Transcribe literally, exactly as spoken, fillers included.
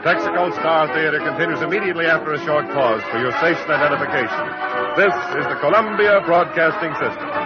Texaco Star Theater continues immediately after a short pause for your station identification. This is the Columbia Broadcasting System.